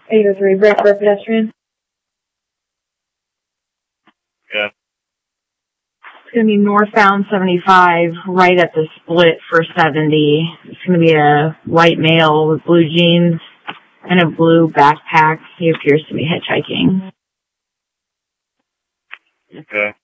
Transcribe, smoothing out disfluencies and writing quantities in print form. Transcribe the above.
803, brake for a pedestrian. Yeah. It's going to be northbound 75, right at the split for 70. It's going to be a white male with blue jeans and a blue backpack. He appears to be hitchhiking. Okay.